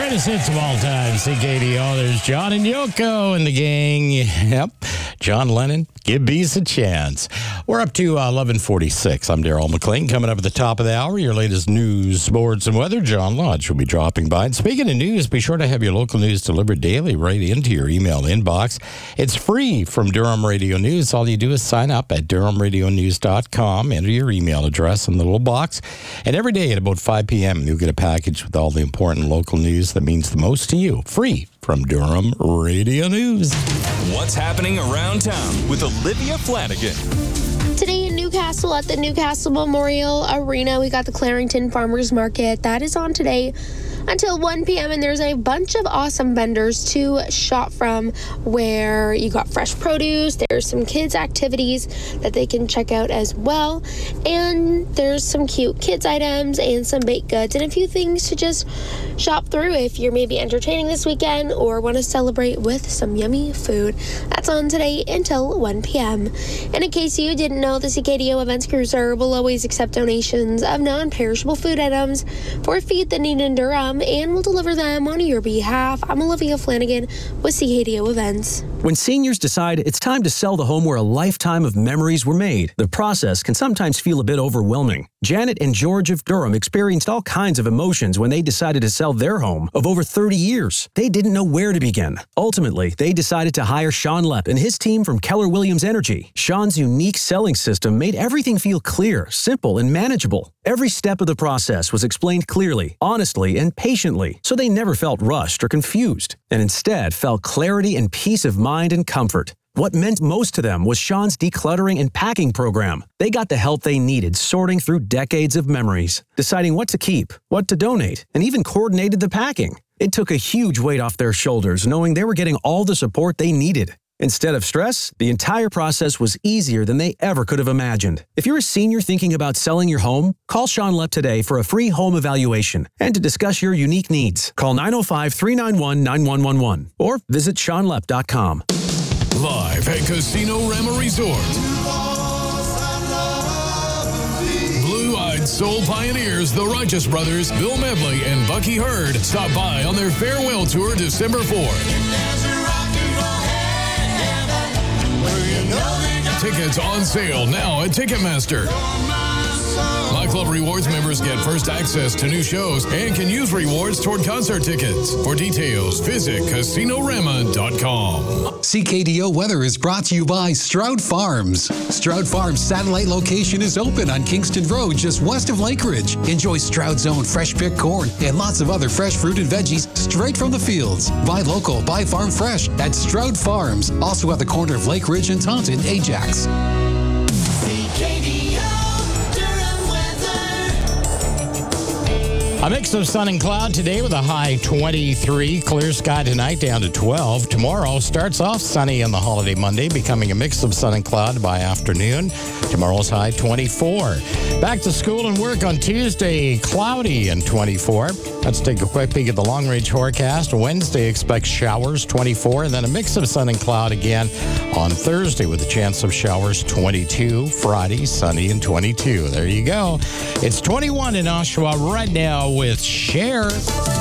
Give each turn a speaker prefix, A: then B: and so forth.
A: Greatest hits of all time, CKDO. There's John and Yoko and the gang. Yep. John Lennon, give Bees a chance. We're up to 11:46. I'm Daryl McLean. Coming up at the top of the hour, your latest news, sports, and weather. John Lodge will be dropping by. And speaking of news, be sure to have your local news delivered daily right into your email inbox. It's free from Durham Radio News. All you do is sign up at durhamradionews.com, enter your email address in the little box, and every day at about 5 p.m., you'll get a package with all the important local news that means the most to you. Free from Durham Radio News.
B: What's happening around town with Olivia Flanagan?
C: Today in Newcastle at the Newcastle Memorial Arena, we got the Clarington Farmers Market. That is on today until 1 p.m. and there's a bunch of awesome vendors to shop from where you got fresh produce. There's some kids activities that they can check out as well, and there's some cute kids items and some baked goods and a few things to just shop through if you're maybe entertaining this weekend or want to celebrate with some yummy food. That's on today until 1 p.m. And in case you didn't know, the CKDO Events Cruiser will always accept donations of non-perishable food items for Feed the Need in Durham and will deliver them on your behalf. I'm Olivia Flanagan with CKDO Events.
D: When seniors decide it's time to sell the home where a lifetime of memories were made, the process can sometimes feel a bit overwhelming. Janet and George of Durham experienced all kinds of emotions when they decided to sell their home of over 30 years. They didn't know where to begin. Ultimately, they decided to hire Sean Lepp and his team from Keller Williams Energy. Sean's unique selling system made everything feel clear, simple, and manageable. Every step of the process was explained clearly, honestly, and patiently, so they never felt rushed or confused, and instead felt clarity and peace of mind and comfort. What meant most to them was Sean's decluttering and packing program. They got the help they needed sorting through decades of memories, deciding what to keep, what to donate, and even coordinated the packing. It took a huge weight off their shoulders knowing they were getting all the support they needed. Instead of stress, the entire process was easier than they ever could have imagined. If you're a senior thinking about selling your home, call Sean Lepp today for a free home evaluation and to discuss your unique needs. Call 905-391-9111 or visit SeanLepp.com.
E: Live at Casino Rama Resort. Blue-eyed soul pioneers, the Righteous Brothers, Bill Medley, and Bucky Hurd stop by on their farewell tour December 4th. Tickets on sale now at Ticketmaster. My Club Rewards members get first access to new shows and can use rewards toward concert tickets. For details, visit CasinoRama.com.
F: CKDO weather is brought to you by Stroud Farms. Stroud Farms' satellite location is open on Kingston Road, just west of Lake Ridge. Enjoy Stroud's own fresh-picked corn and lots of other fresh fruit and veggies straight from the fields. Buy local, buy farm fresh at Stroud Farms. Also at the corner of Lake Ridge and Taunton, Ajax.
A: A mix of sun and cloud today with a high 23. Clear sky tonight down to 12. Tomorrow starts off sunny on the holiday Monday, becoming a mix of sun and cloud by afternoon. Tomorrow's high 24. Back to school and work on Tuesday, cloudy and 24. Let's take a quick peek at the long-range forecast. Wednesday expects showers, 24, and then a mix of sun and cloud again on Thursday with a chance of showers, 22. Friday, sunny and 22. There you go. It's 21 in Oshawa right now with Cher.